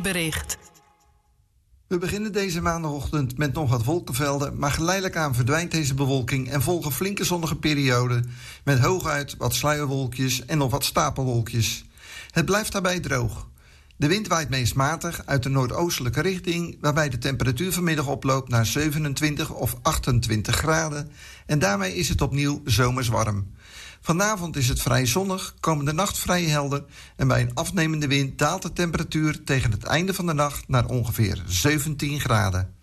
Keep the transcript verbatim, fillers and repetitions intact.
weerbericht. We beginnen deze maandagochtend met nog wat wolkenvelden, maar geleidelijk aan verdwijnt deze bewolking en volgen flinke zonnige perioden met hooguit wat sluierwolkjes en nog wat stapelwolkjes. Het blijft daarbij droog. De wind waait meest matig uit de noordoostelijke richting, waarbij de temperatuur vanmiddag oploopt naar zevenentwintig of achtentwintig graden en daarmee is het opnieuw zomers warm. Vanavond is het vrij zonnig, komende nacht vrij helder en bij een afnemende wind daalt de temperatuur tegen het einde van de nacht naar ongeveer zeventien graden.